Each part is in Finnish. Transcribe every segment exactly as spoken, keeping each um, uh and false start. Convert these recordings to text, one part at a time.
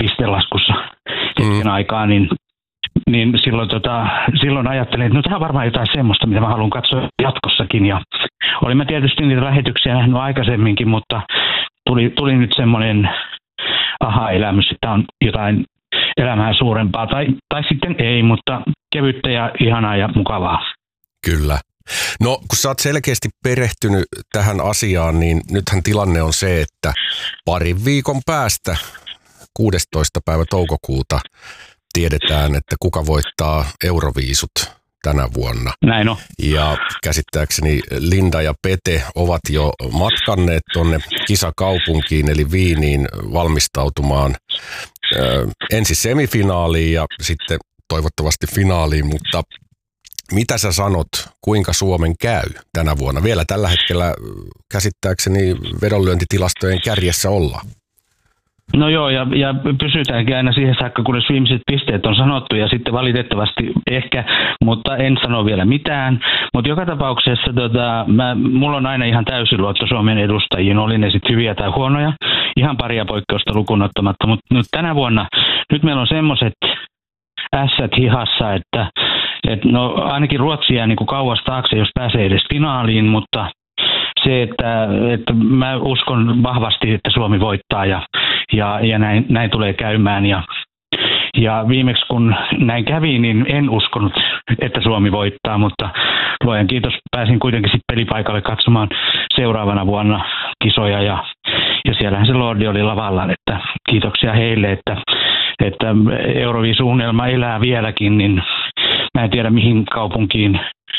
pistelaskussa hetken mm. aikaa, niin, niin silloin, tota, silloin ajattelin, että no tämä on varmaan jotain semmoista, mitä mä haluan katsoa jatkossakin. Ja olin mä tietysti niitä lähetyksiä nähnyt aikaisemminkin, mutta tuli, tuli nyt semmoinen aha-elämys, että on jotain elämää suurempaa, tai, tai sitten ei, mutta kevyttä ja ihanaa ja mukavaa. Kyllä. No, kun sä oot selkeästi perehtynyt tähän asiaan, niin nythän tilanne on se, että parin viikon päästä, kuudestoista päivä toukokuuta, tiedetään, että kuka voittaa Euroviisut tänä vuonna. Näin on. Ja käsittääkseni Linda ja Pete ovat jo matkanneet tuonne kisakaupunkiin, eli Viiniin, valmistautumaan ö, ensin semifinaaliin ja sitten toivottavasti finaaliin, mutta mitä sä sanot, kuinka Suomen käy tänä vuonna? Vielä tällä hetkellä käsittääkseni vedonlyöntitilastojen kärjessä ollaan. No joo, ja, ja pysytäänkin aina siihen saakka, kunnes viimeiset pisteet on sanottu, ja sitten valitettavasti ehkä, mutta en sano vielä mitään. Mutta joka tapauksessa tota, mä, mulla on aina ihan täysi luotto Suomen edustajiin, oli ne sitten hyviä tai huonoja, ihan paria poikkeusta lukuun ottamatta. Mutta nyt tänä vuonna, nyt meillä on semmoiset ässät hihassa, että et no, ainakin Ruotsi jää niin kuin kauas taakse, jos pääsee edes finaaliin, mutta se, että, että mä uskon vahvasti, että Suomi voittaa ja, ja, ja näin, näin tulee käymään. Ja, ja viimeksi kun näin kävi, niin en uskonut, että Suomi voittaa, mutta luojan kiitos, pääsin kuitenkin sitten pelipaikalle katsomaan seuraavana vuonna kisoja ja, ja siellähän se Lordi oli lavalla, että kiitoksia heille, että, että Euroviisu-unelma elää vieläkin, niin mä en tiedä mihin kaupunkiin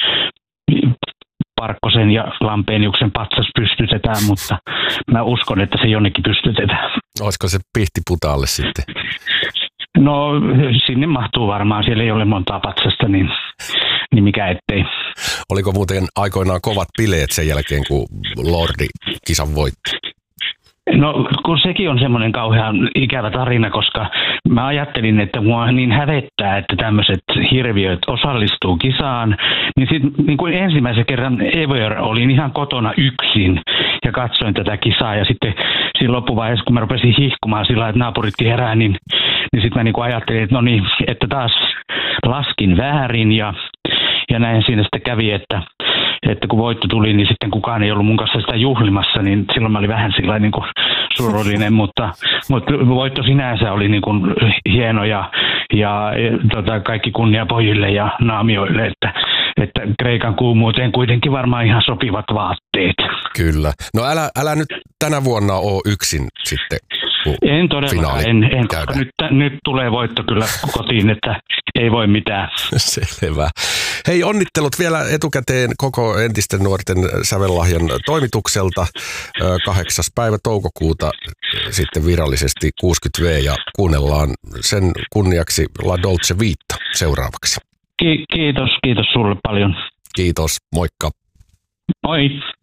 Parkkosen ja Lampeniuksen patsas pystytetään, mutta mä uskon, että se jonnekin pystytetään. Olisiko se Pihtiputaalle sitten? No sinne mahtuu varmaan, siellä ei ole montaa patsasta, niin, niin mikä ettei. Oliko muuten aikoinaan kovat bileet sen jälkeen, kun Lordi kisan voitti? No kun sekin on semmoinen kauhean ikävä tarina, koska mä ajattelin, että mua niin hävettää, että tämmöiset hirviöt osallistuu kisaan, niin sitten niin kuin ensimmäisen kerran ever olin ihan kotona yksin ja katsoin tätä kisaa ja sitten siinä loppuvaiheessa, kun mä rupesin hihkumaan sillä että naapurit herää, niin, niin sitten mä niin kuin ajattelin, että no niin, että taas laskin väärin ja, ja näin siinä sitten kävi, että että kun voitto tuli, niin sitten kukaan ei ollut mun kanssa sitä juhlimassa, niin silloin mä olin vähän sillä niin kuin surullinen, mutta, mutta voitto sinänsä oli niin kuin hieno ja, ja tota, kaikki kunnia pojille ja naamioille, että, että Kreikan kuumuuteen kuitenkin varmaan ihan sopivat vaatteet. Kyllä. No älä, älä nyt tänä vuonna ole yksin sitten. En todellakaan, en, en koska nyt, nyt tulee voitto kyllä kotiin, että ei voi mitään. Selvä. Hei, onnittelut vielä etukäteen koko entisten nuorten sävellahjan toimitukselta. kahdeksas päivä toukokuuta sitten virallisesti kuusikymmentä vuotta ja kuunnellaan sen kunniaksi La Dolce Vita seuraavaksi. Ki- kiitos, kiitos sulle paljon. Kiitos, moikka. Moi.